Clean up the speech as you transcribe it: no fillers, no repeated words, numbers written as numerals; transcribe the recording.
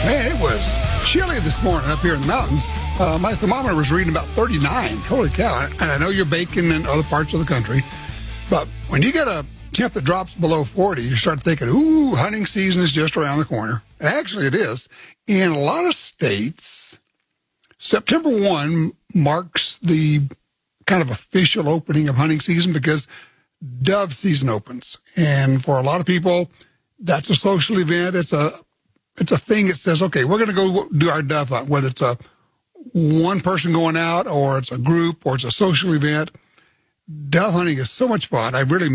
Man, it was chilly this morning up here in the mountains. My thermometer was reading about 39. Holy cow. And I know you're baking in other parts of the country, but when you get a temp that drops below 40, you start thinking, ooh, hunting season is just around the corner. And actually it is. In a lot of states, September 1 marks the kind of official opening of hunting season because dove season opens. And for a lot of people, that's a social event. It's a thing that says, okay, we're going to go do our dove hunt, whether it's a one person going out or it's a group or it's a social event. Dove hunting is so much fun. I really